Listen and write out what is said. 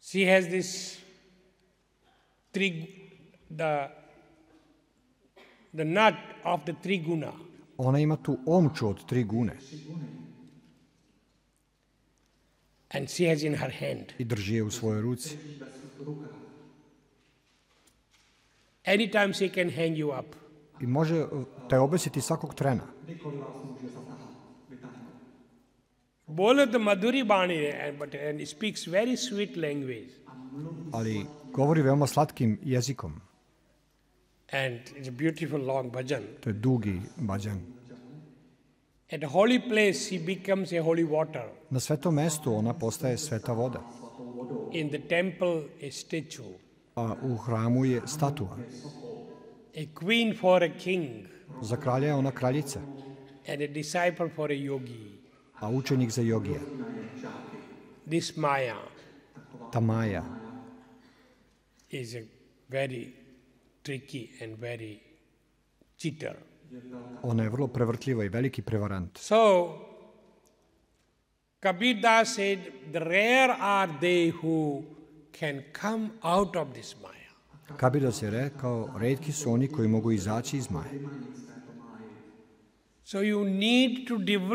She has this the nut of the triguna. Ona ima tu omču od 3 gune And she has in her hand. i drži je u svojoj ruci. Anytime she can hang you up. I može te obesiti svakog trena. Bolat madhuri bani and speaks very sweet language. Ali govori veoma slatkim jezikom. And it's a beautiful long bhajan. To je dugi bhajan. At a holy place she becomes a holy water. Na svetom mestu ona postaje sveta voda. In the temple a statue. A u hramu je statua. A queen for a king. Za kralja je ona kraljica. And a disciple for a yogi. A učenik za jogija. This Maya Ta Maja is a very tricky and very cheater. ona je vrlo prevrtljiva i veliki prevarant. So, Kabir Das said, the rare are they who can come out of this Maya. Kabir Das je rekao, retki su oni koji mogu izaći iz Maje. So you need to develop